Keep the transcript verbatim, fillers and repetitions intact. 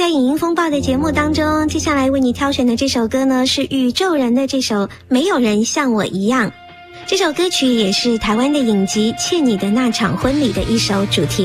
在影音风暴的节目当中，接下来为你挑选的这首歌呢，是宇宙人的这首《没有人像我一样》。这首歌曲也是台湾的影集《欠你的那场婚礼》的一首主题